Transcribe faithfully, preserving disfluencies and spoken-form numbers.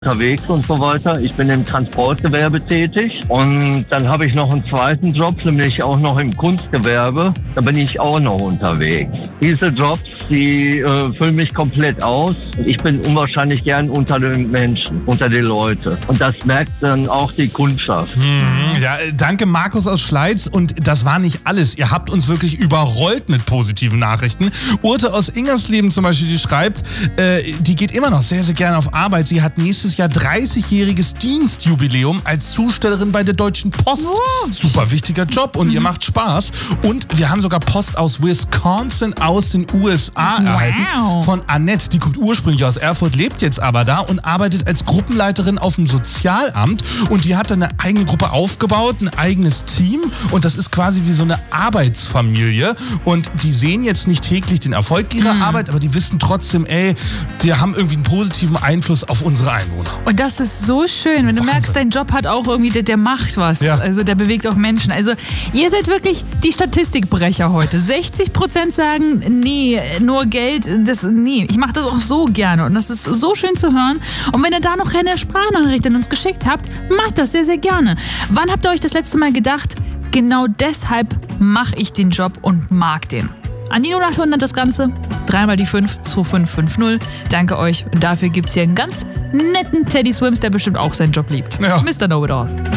unterwegs und so weiter. Ich bin im Transportgewerbe tätig und dann habe ich noch einen zweiten Job, nämlich auch noch im Kunstgewerbe. Da bin ich auch noch unterwegs. Diese Jobs, die äh, füllen mich komplett aus. Ich bin unwahrscheinlich gern unter den Menschen, unter den Leuten. Und das merkt dann auch die Kundschaft. Hm, ja, danke Markus aus Schleiz. Und das war nicht alles. Ihr habt uns wirklich überrollt mit positiven Nachrichten. Urte aus Ingersleben zum Beispiel, die schreibt, äh, die geht immer noch sehr, sehr gerne auf Arbeit. Sie hat nächstes Jahr dreißigjähriges Dienstjubiläum als Zustellerin bei der Deutschen Post. Oh. Super wichtiger Job und mhm. ihr macht Spaß. Und wir haben sogar Post aus Wisconsin aus den U S A wow. erhalten von Annette. Die kommt ursprünglich aus Erfurt, lebt jetzt aber da und arbeitet als Gruppenleiterin auf dem Sozialamt. Und die hat dann eine eigene Gruppe aufgebaut, ein eigenes Team. Und das ist quasi wie so eine Arbeitsfamilie. Und die sehen jetzt nicht täglich den Erfolg ihrer mhm. Arbeit, aber die wissen trotzdem, ey, die haben irgendwie einen positiven Einfluss auf unsere Einwohner. Und das ist so schön, wenn du Wahnsinn. merkst, dein Job hat auch irgendwie, der, der macht was. Ja. Also der bewegt auch Menschen. Also ihr seid wirklich die Statistikbrecher heute. sechzig Prozent sagen, nee, nur Geld, das, nee, ich mache das auch so gerne. Und das ist so schön zu hören. Und wenn ihr da noch eine Sprachnachricht an uns geschickt habt, macht das sehr, sehr gerne. Wann habt ihr euch das letzte Mal gedacht, genau deshalb mache ich den Job und mag den? An die null acht hundert das Ganze, dreimal die fünf, zwei fünf fünf null. Danke euch. Und dafür gibt es hier einen ganz netten Teddy Swims, der bestimmt auch seinen Job liebt. Ja. Mister Know-It-All.